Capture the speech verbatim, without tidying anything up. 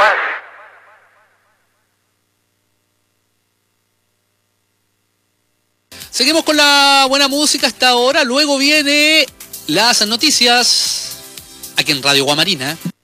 Seguimos con la buena música hasta ahora. Luego viene las noticias aquí en Radio Guamarina.